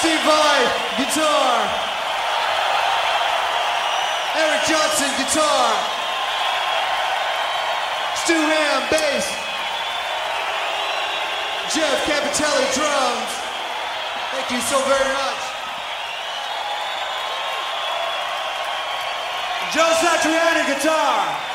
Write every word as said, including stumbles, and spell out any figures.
Steve Vai, guitar. Eric Johnson, guitar. Stu Ham, bass. Jeff Capitelli, drums. Thank you so very much. Joe Satriani, guitar.